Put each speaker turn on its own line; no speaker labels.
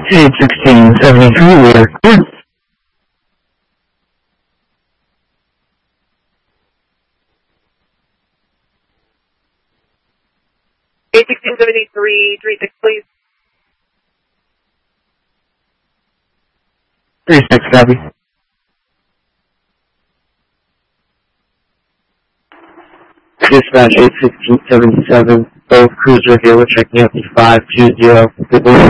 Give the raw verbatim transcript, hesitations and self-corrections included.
eight sixteen seventy-three, we are clear.
eight sixteen seventy-three, three six, please.
three six, copy. Dispatch eight sixteen seventy-seven, both cruiser dealer checking out the five two zero.